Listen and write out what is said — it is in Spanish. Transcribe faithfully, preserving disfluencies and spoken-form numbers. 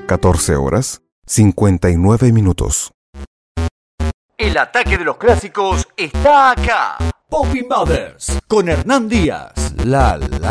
catorce horas, cincuenta y nueve minutos. El ataque de los clásicos está acá. Poppy Mothers con Hernán Díaz. La la.